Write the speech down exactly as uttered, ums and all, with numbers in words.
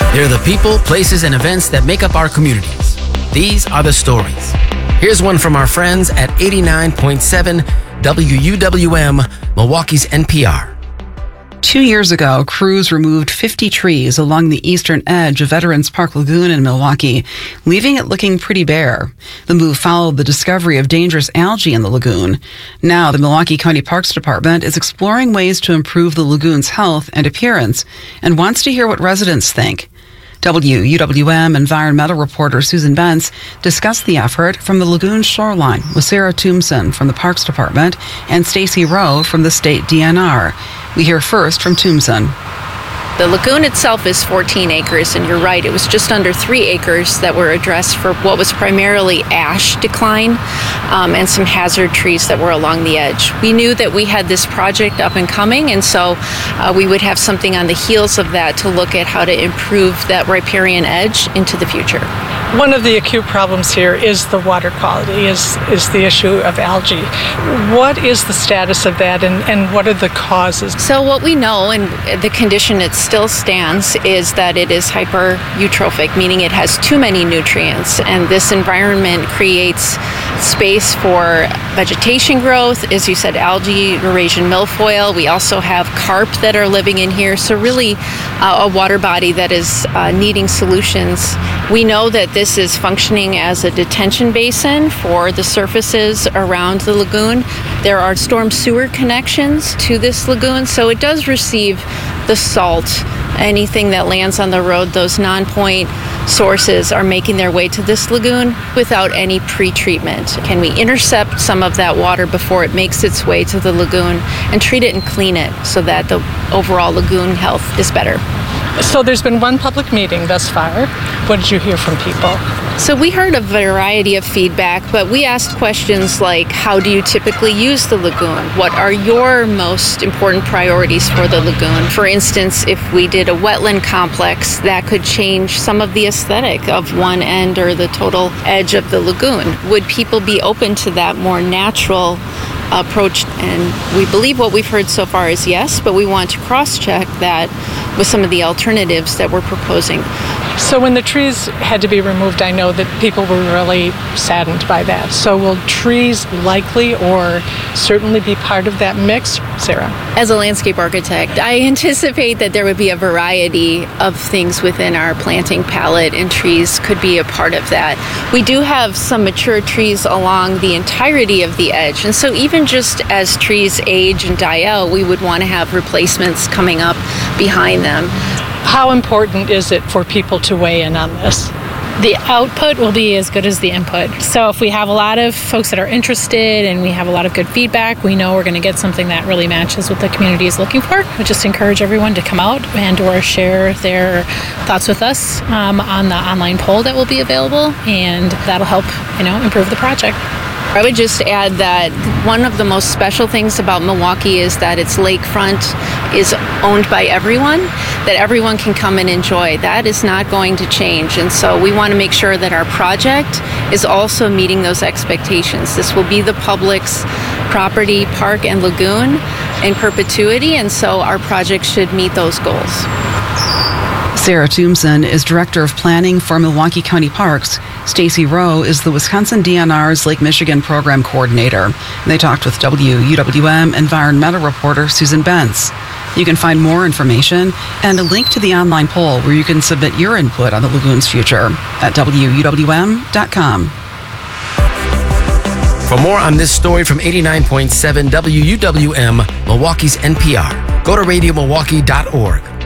They're the people, places, and events that make up our communities. These are the stories. Here's one from our friends at eighty-nine point seven W U W M, Milwaukee's N P R. Two years ago, crews removed fifty trees along the eastern edge of Veterans Park Lagoon in Milwaukee, leaving it looking pretty bare. The move followed the discovery of dangerous algae in the lagoon. Now, the Milwaukee County Parks Department is exploring ways to improve the lagoon's health and appearance and wants to hear what residents think. W U W M environmental reporter Susan Bentz discussed the effort from the lagoon shoreline with Sarah Toomson from the Parks Department and Stacy Rowe from the state D N R. We hear first from Toomson. The lagoon itself is fourteen acres, and you're right, it was just under three acres that were addressed for what was primarily ash decline um, and some hazard trees that were along the edge. We knew that we had this project up and coming, and so uh, we would have something on the heels of that to look at how to improve that riparian edge into the future. One of the acute problems here is the water quality, is, is the issue of algae. What is the status of that, and, and what are the causes? So what we know, and the condition it still stands, is that it is hyper-eutrophic, meaning it has too many nutrients, and this environment creates space for vegetation growth, as you said, algae, Eurasian milfoil. We also have carp that are living in here, so really uh, a water body that is uh, needing solutions. We know that this is functioning as a detention basin for the surfaces around the lagoon. There are storm sewer connections to this lagoon, so it does receive the salt. Anything that lands on the road, those non-point sources are making their way to this lagoon without any pre-treatment. Can we intercept some of that water before it makes its way to the lagoon and treat it and clean it so that the overall lagoon health is better? So there's been one public meeting thus far. What did you hear from people? So we heard a variety of feedback, but we asked questions like, how do you typically use the lagoon? What are your most important priorities for the lagoon? For instance, if we did a wetland complex, that could change some of the aesthetic of one end or the total edge of the lagoon. Would people be open to that more natural approach? And we believe what we've heard so far is yes, but we want to cross-check that with some of the alternatives that we're proposing. So when the trees had to be removed, I know that people were really saddened by that. So will trees likely or certainly be part of that mix, Sarah? As a landscape architect, I anticipate that there would be a variety of things within our planting palette, and trees could be a part of that. We do have some mature trees along the entirety of the edge, and so even just as trees age and die out, we would want to have replacements coming up behind them. How important is it for people to weigh in on this? The output will be as good as the input. So if we have a lot of folks that are interested and we have a lot of good feedback, we know we're going to get something that really matches what the community is looking for. We just encourage everyone to come out and or share their thoughts with us um, on the online poll that will be available, and that'll help, you know, improve the project. I would just add that one of the most special things about Milwaukee is that its lakefront is owned by everyone, that everyone can come and enjoy. That is not going to change, and so we want to make sure that our project is also meeting those expectations. This will be the public's property, park, and lagoon in perpetuity, and so our project should meet those goals. Sarah Toomson is Director of Planning for Milwaukee County Parks. Stacy Rowe is the Wisconsin D N R's Lake Michigan Program Coordinator. They talked with W U W M environmental reporter Susan Bentz. You can find more information and a link to the online poll where you can submit your input on the lagoon's future at W U W M dot com. For more on this story from eighty-nine point seven W U W M, Milwaukee's N P R, go to radio milwaukee dot org.